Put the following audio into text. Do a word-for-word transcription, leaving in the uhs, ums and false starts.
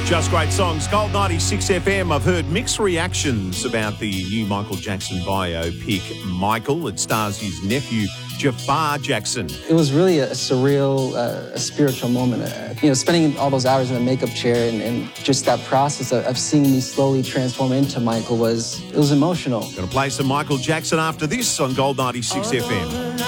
Just great songs. Gold ninety-six F M. I've heard mixed reactions about the new Michael Jackson biopic, Michael. It stars his nephew, Jafar Jackson. It was really a surreal, uh, a spiritual moment. Uh, you know, spending all those hours in the makeup chair and, and just that process of, of seeing me slowly transform into Michael was, it was emotional. Going to play some Michael Jackson after this on Gold ninety-six F M.